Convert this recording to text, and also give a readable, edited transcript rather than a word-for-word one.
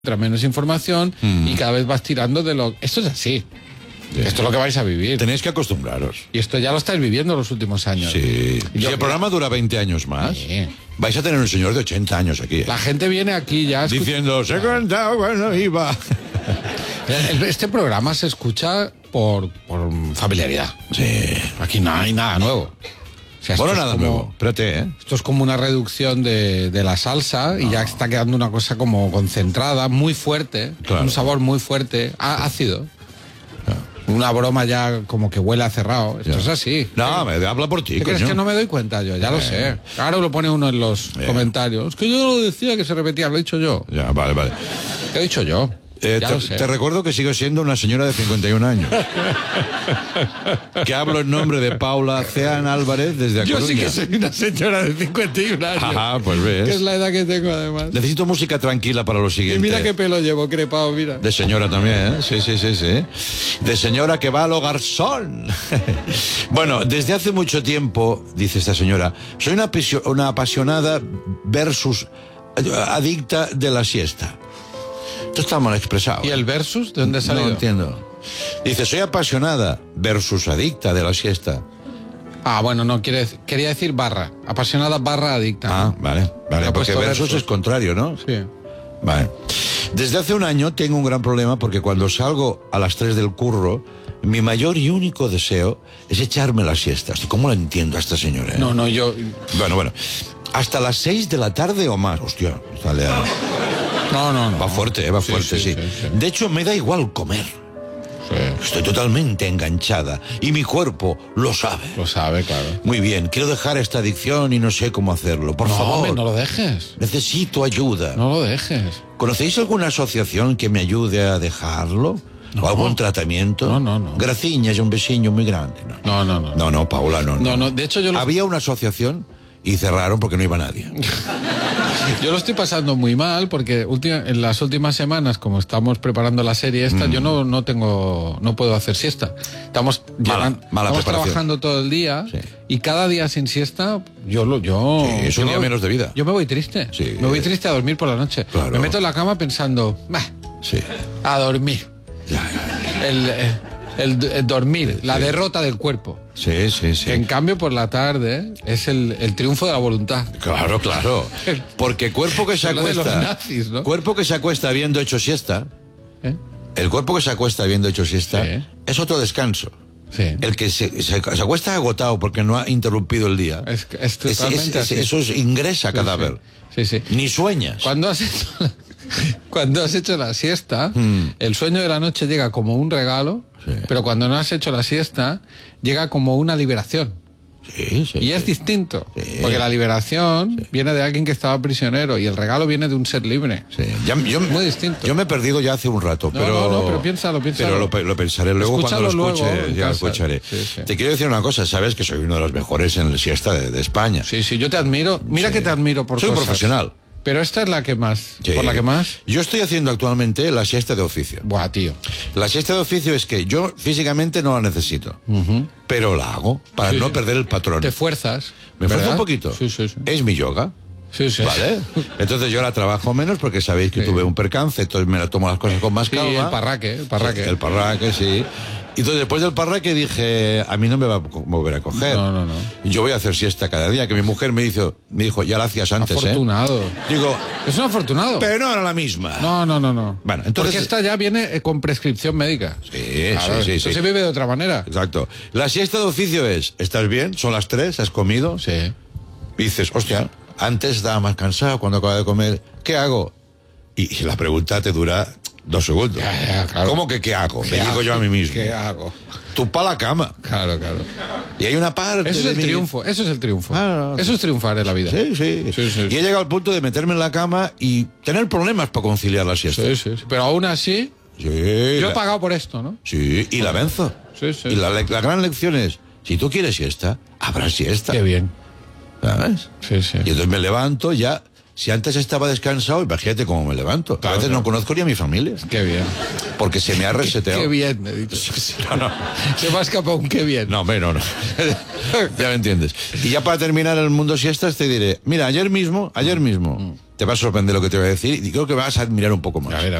entra menos información y cada vez vas tirando de lo... Esto es así. Sí. Esto es lo que vais a vivir. Tenéis que acostumbraros. Y esto ya lo estáis viviendo los últimos años. Sí. Si el programa dura 20 años más, vais a tener un señor de 80 años aquí. La gente viene aquí ya... Diciendo, se contaba cuando iba. Este programa se escucha por familiaridad. Sí. Aquí no hay nada nuevo. O sea, bueno, nada nuevo. Espérate, ¿eh? Esto es como una reducción de la salsa y ya está quedando una cosa como concentrada, muy fuerte, claro. Un sabor muy fuerte, ácido. Una broma ya como que huele a cerrado. Esto es así. No, me habla por ti, ¿Qué crees que no me doy cuenta yo? Ya lo sé. Ahora lo pone uno en los comentarios. Es que yo no lo decía que se repetía, lo he dicho yo. Ya, vale. ¿Qué he dicho yo? Te recuerdo que sigo siendo una señora de 51 años. Que hablo en nombre de Paula Ceán Álvarez desde Coruña. Yo sí que soy una señora de 51 años. Ajá, pues ves. Que es la edad que tengo además. Necesito música tranquila para lo siguiente. Y mira qué pelo llevo, crepado, mira. De señora también, ¿eh? Sí. De señora que va a lo garzón. Bueno, desde hace mucho tiempo, dice esta señora, soy una apasionada versus adicta de la siesta. Esto está mal expresado. ¿Y el versus? ¿De dónde ha salido? No entiendo. Dice, soy apasionada versus adicta de la siesta. Bueno, no, quería decir barra. Apasionada barra adicta. Vale. Porque versus es contrario, ¿no? Sí. Vale. Desde hace un año tengo un gran problema porque cuando salgo a las 3 del curro, mi mayor y único deseo es echarme la siesta. ¿Cómo la entiendo a esta señora? No, yo... Bueno. Hasta las 6 de la tarde o más. Hostia, sale a... No. Va fuerte, sí. De hecho, me da igual comer. Sí. Estoy totalmente enganchada y mi cuerpo lo sabe. Lo sabe, claro. Muy bien, quiero dejar esta adicción y no sé cómo hacerlo. Por favor. Hombre, no lo dejes. Necesito ayuda. No lo dejes. ¿Conocéis alguna asociación que me ayude a dejarlo? No. ¿O algún tratamiento? No. Graciñas, un besiño muy grande. No. No, Paula, no. No, de hecho yo... Había una asociación y cerraron porque no iba nadie. Yo lo estoy pasando muy mal porque en las últimas semanas, como estamos preparando la serie esta, yo no puedo hacer siesta. Estamos trabajando todo el día y cada día sin siesta, es un día menos de vida. Yo me voy triste. Sí. Me voy triste a dormir por la noche. Claro. Me meto en la cama pensando, a dormir. El dormir, la derrota del cuerpo. Sí. Que en cambio por la tarde es el triunfo de la voluntad. Claro. Porque cuerpo que se acuesta... Los nazis, ¿no? Cuerpo que se acuesta habiendo hecho siesta... El cuerpo que se acuesta habiendo hecho siesta es otro descanso. Sí. El que se acuesta agotado porque no ha interrumpido el día. Es totalmente así. Eso ingresa cadáver. Sí. Ni sueñas. Cuando has hecho la siesta, el sueño de la noche llega como un regalo, pero cuando no has hecho la siesta, llega como una liberación. Sí. Y es distinto, porque la liberación viene de alguien que estaba prisionero y el regalo viene de un ser libre. Sí. Muy distinto. Yo me he perdido ya hace un rato, pero piénsalo. Pero lo pensaré luego. Escúchalo cuando lo escuche, ya lo escucharé. Sí. Te quiero decir una cosa, sabes que soy uno de los mejores en la siesta de España. Sí, yo te admiro. Mira que te admiro por soy cosas. Un profesional. Pero esta es la que más. Sí. ¿Por la que más? Yo estoy haciendo actualmente la siesta de oficio. Buah, tío. La siesta de oficio es que yo físicamente no la necesito, pero la hago para no perder el patrón. Te fuerzas. Me esfuerzo un poquito. Sí. Es mi yoga. Sí. ¿Vale? Entonces yo la trabajo menos porque sabéis que tuve un percance, entonces me la tomo las cosas con más calma. El parraque. El parraque, sí. Y entonces después del parraque dije, a mí no me va a volver a coger. No. Yo voy a hacer siesta cada día, que mi mujer me dijo, ya la hacías antes, afortunado. Digo, es un afortunado. Pero no era la misma. No. Bueno, entonces... Porque esta ya viene con prescripción médica. Sí. Se vive de otra manera. Exacto. La siesta de oficio es, ¿estás bien? ¿Son las 3? ¿Has comido? Sí. Y dices, hostia, antes estaba más cansado cuando acababa de comer. ¿Qué hago? Y la pregunta te dura 2 segundos. Ya, claro. ¿Cómo que qué hago? Me digo yo a mí mismo. ¿Qué hago? Tú pa' la cama. Claro. Y hay una parte Eso es el triunfo. Eso es triunfar en la vida. Sí. Y he llegado al punto de meterme en la cama y tener problemas para conciliar la siesta. Sí. Pero aún así, yo he pagado por esto, ¿no? Sí, y la venzo. Sí. Y la gran lección es, si tú quieres siesta, habrá siesta. Qué bien. ¿Sabes? Sí. Y entonces me levanto ya. Si antes estaba descansado, imagínate cómo me levanto. A veces no conozco ni a mi familia. Qué bien. Porque se me ha reseteado. Qué bien, me he dicho. No. Se me ha escapado un qué bien. No. Ya me entiendes. Y ya para terminar el mundo siestas te diré, mira, ayer mismo te va a sorprender lo que te voy a decir y creo que vas a admirar un poco más. A ver.